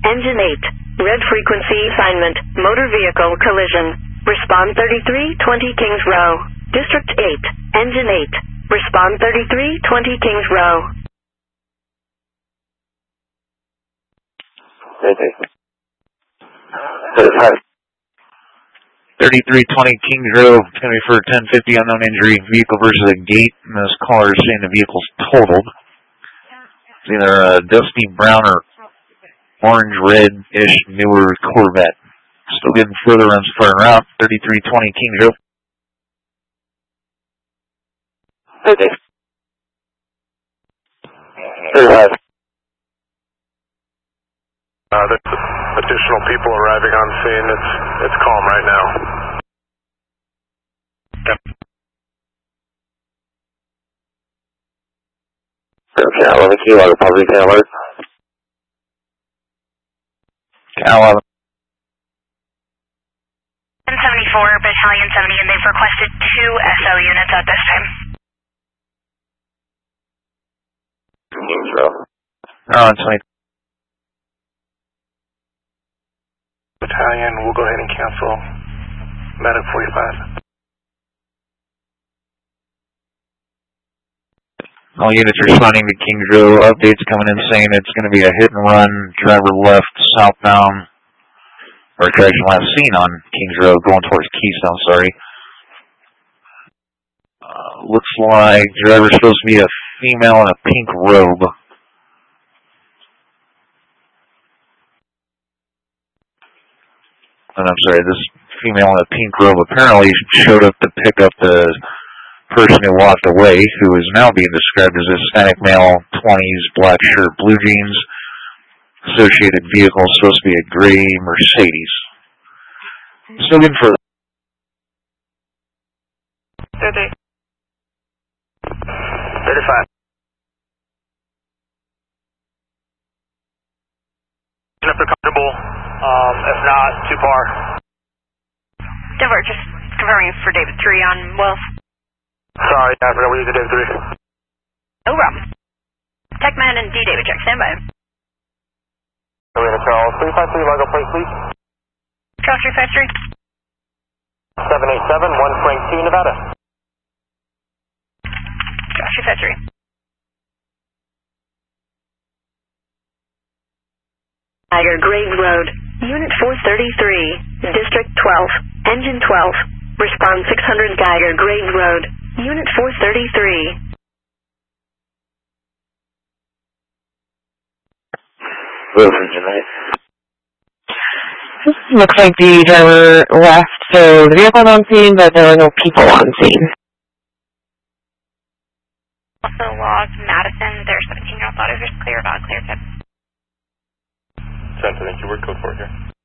Engine 8. Red frequency assignment. Motor vehicle collision. Respond 3320 Kings Row. District 8. Engine 8. Respond 3320 Kings Row. 3320 Kings Row, it's going to be for 1050 unknown injury, vehicle versus a gate, and this caller is saying the vehicle's totaled. It's either a dusty brown or orange-red-ish newer Corvette. Still getting further runs for a route, 3320 Kings Row. Okay. 35. There's additional people arriving on scene. It's calm right now. Yep. Okay, 11 kilo, I'll probably get alert. Cal 11. 1074, Battalion 70, and they've requested 2 SO units at this time. Kings Row. 20. Battalion, we'll go ahead and cancel Medic 45. All units are responding to Kings Row. Updates coming in saying it's going to be a hit and run, driver left, southbound, or correction, last seen on Kings Row, going towards Keystone, sorry. Looks like driver's supposed to be a female in a pink robe. And I'm sorry, this female in a pink robe apparently showed up to pick up the person who walked away, who is now being described as a Hispanic male, 20s, black shirt, blue jeans. Associated vehicle is supposed to be a gray Mercedes. Still good for 30. 35. If they're comfortable, if not, too far. Denver, just confirming for David 3 on Wells. Sorry, I forgot we used the David 3. No problem. Techman and D David check, stand by. Arena Charles, 353, Largo Place, please. Charles 353. 787, 1 Frank 2, Nevada. Charles 353. Geiger Grade Road. Unit 433. District 12. Engine 12. Respond 600 Geiger Grade Road. Unit 433. Looks like the driver left, so the vehicle on scene, but there were no people on scene. Also logged Madison, their 17-year-old daughter is clear, not clear. 10, thank you. We're code 4 here.